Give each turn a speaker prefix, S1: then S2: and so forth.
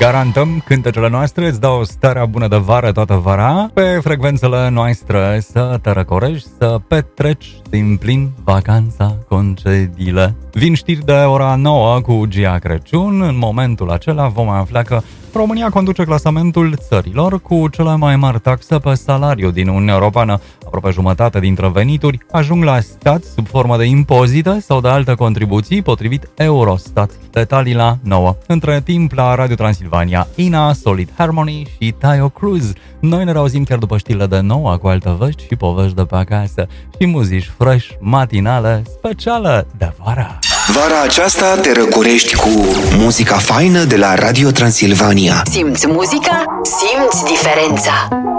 S1: Garantăm cântecele noastre îți dau starea bună de vară toată vara pe frecvențele noastre, să te răcorești, să petreci din plin vacanța, concediile. Vin știri de ora 9 cu Gia Crăciun. În momentul acela vom afla că România conduce clasamentul țărilor cu cele mai mari taxe pe salariu din Uniunea Europeană. Aproape jumătate dintre venituri ajung la stat sub formă de impozite sau de alte contribuții, potrivit Eurostat. Detalii la 9. Între timp, la Radio Transilvania, Ina, Solid Harmony și Taio Cruz. Noi ne reauzim chiar după știrile de 9 cu alte vești și povești de pe acasă și muzici fresh, matinale, specială de vară.
S2: Vara aceasta te răcorești cu muzica faină de la Radio Transilvania.
S3: Simți muzica? Simți diferența!